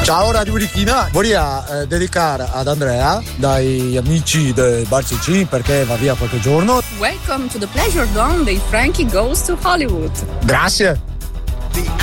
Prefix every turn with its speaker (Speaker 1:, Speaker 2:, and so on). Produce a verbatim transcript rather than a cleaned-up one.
Speaker 1: Ciao Radio Urichina, vorrei eh, dedicare ad Andrea dai amici del Bar Cicin perché va via qualche giorno.
Speaker 2: Welcome to the Pleasure Dome dei Frankie Goes to Hollywood.
Speaker 1: Grazie.